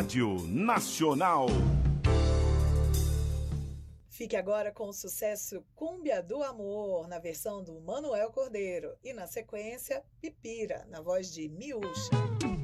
Rádio Nacional. Fique agora com o sucesso Cúmbia do Amor, na versão do Manuel Cordeiro. E na sequência, Pipira, na voz de Miúcha.